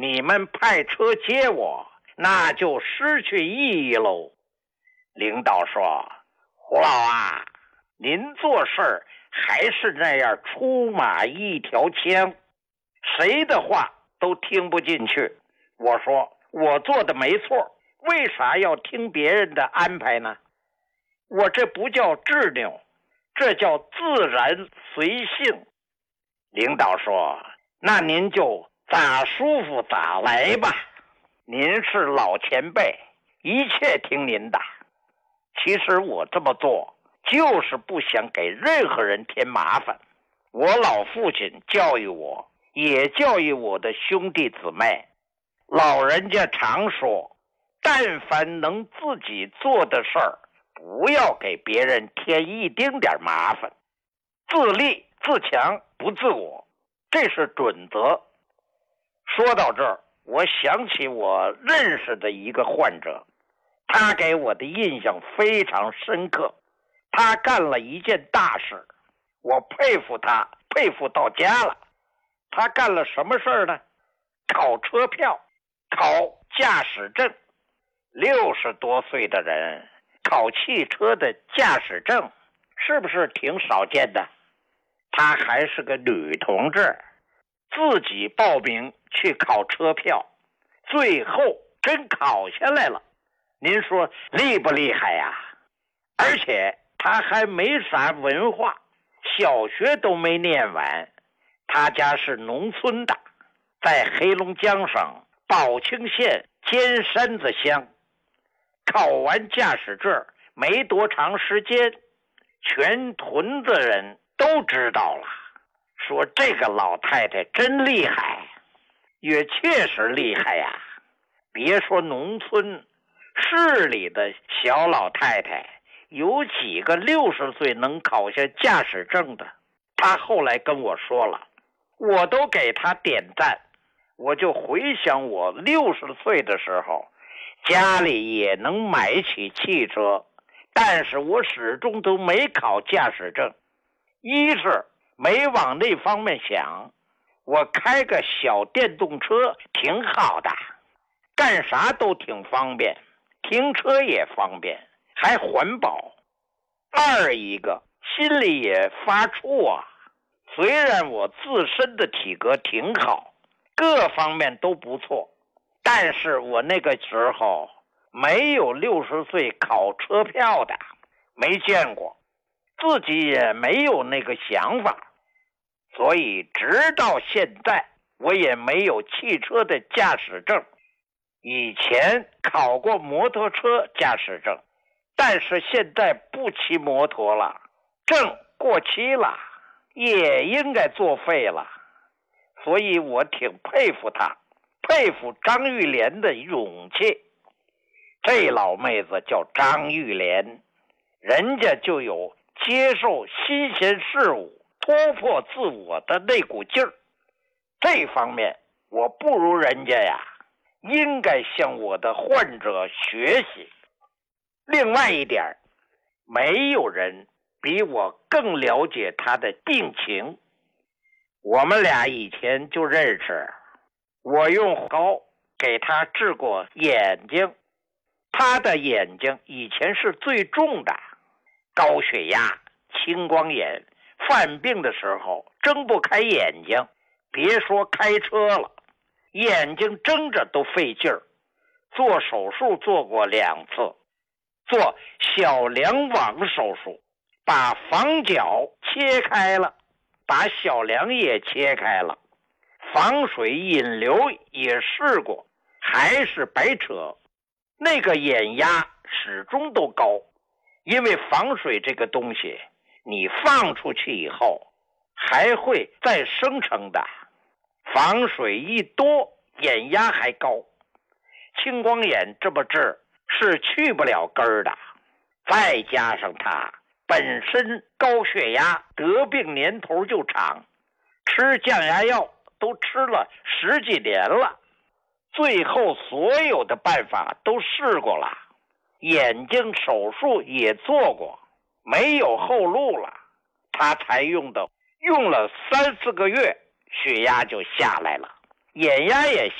你们派车接我，那就失去意义喽。领导说，胡老啊，您做事还是那样出马一条枪，谁的话都听不进去。我说我做的没错，为啥要听别人的安排呢？我这不叫执拗，这叫自然随性。领导说，那您就咋舒服咋来吧，您是老前辈，一切听您的。其实我这么做就是不想给任何人添麻烦。我老父亲教育我，也教育我的兄弟姊妹，老人家常说，但凡能自己做的事儿，不要给别人添一丁点麻烦，自立自强不自我，这是准则。说到这儿，我想起我认识的一个患者，他给我的印象非常深刻。他干了一件大事，我佩服他，佩服到家了。他干了什么事儿呢？考车票，考驾驶证。60多岁的人考汽车的驾驶证，是不是挺少见的？她还是个女同志，自己报名去考车票，最后真考下来了。您说厉不厉害呀？而且她还没啥文化，小学都没念完。她家是农村的，在黑龙江省宝清县尖山子乡。考完驾驶证没多长时间，全屯子人都知道了，说这个老太太真厉害，也确实厉害呀。别说农村，市里的小老太太有几个60岁能考下驾驶证的。她后来跟我说了，我都给她点赞。我就回想我60岁的时候，家里也能买起汽车，但是我始终都没考驾驶证。一是没往那方面想，我开个小电动车挺好的，干啥都挺方便，停车也方便，还环保。二一个心里也发怵啊，虽然我自身的体格挺好，各方面都不错，但是我那个时候没有60岁考车票的，没见过，自己也没有那个想法，所以直到现在我也没有汽车的驾驶证。以前考过摩托车驾驶证，但是现在不骑摩托了，证过期了，也应该作废了。所以我挺佩服他，佩服张玉莲的勇气。这老妹子叫张玉莲，人家就有接受新鲜事物、突破自我的那股劲儿。这方面我不如人家呀，应该向我的患者学习。另外一点，没有人比我更了解他的病情。我们俩以前就认识，我用膏给他治过眼睛，他的眼睛以前是最重的，高血压、青光眼，犯病的时候睁不开眼睛，别说开车了，眼睛睁着都费劲儿。做手术做过2次，做小梁网手术，把房角切开了，把小梁也切开了，防水引流也试过，还是白扯。那个眼压始终都高，因为防水这个东西你放出去以后还会再生成的，防水一多眼压还高。青光眼这么治是去不了根儿的，再加上他本身高血压，得病年头就长，吃降压药都吃了10几年了，最后所有的办法都试过了，眼睛手术也做过，没有后路了，他才用了3-4个月，血压就下来了，眼压也